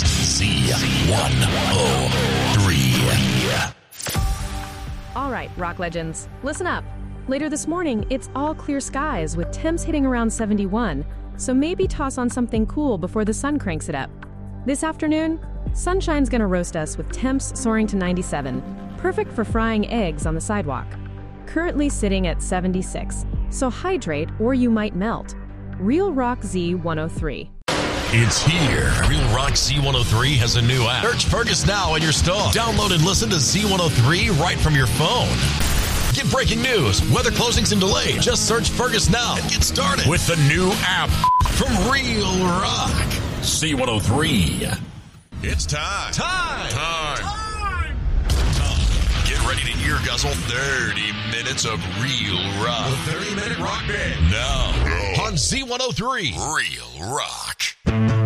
is Z103. All right, rock legends, listen up. Later this morning, it's all clear skies with temps hitting around 71, so maybe toss on something cool before the sun cranks it up. This afternoon, sunshine's gonna roast us with temps soaring to 97, perfect for frying eggs on the sidewalk. Currently sitting at 76, so hydrate or you might melt. Real Rock Z103. It's here. Real Rock Z103 has a new app. Search Fergus now in your store. Download and listen to Z103 right from your phone. Get breaking news, weather closings and delays. Just search Fergus now and get started with the new app from Real Rock Z103. It's time. Get ready to ear guzzle 30 minutes of Real Rock. The 30-minute rock band. Now on Z103. Real Rock.